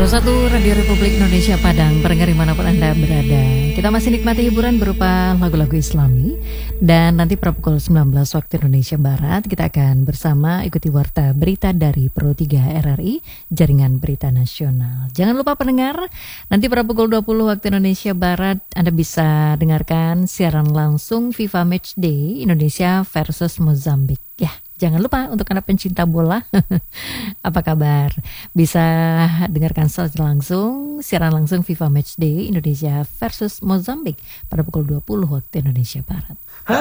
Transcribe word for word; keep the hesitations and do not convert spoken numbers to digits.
satu Radio Republik Indonesia Padang, pendengar dimanapun Anda berada. Kita masih nikmati hiburan berupa lagu-lagu Islami. Dan nanti pada pukul sembilan belas waktu Indonesia Barat, kita akan bersama ikuti warta berita dari Pro tiga R R I, Jaringan Berita Nasional. Jangan lupa pendengar, nanti pada pukul dua puluh waktu Indonesia Barat, Anda bisa dengarkan siaran langsung FIFA Matchday Indonesia versus Mozambik. Ya, jangan lupa untuk Anda pencinta bola, apa kabar? Bisa dengarkan secara langsung, siaran langsung FIFA Matchday Indonesia versus Mozambik pada pukul dua puluh waktu Indonesia Barat.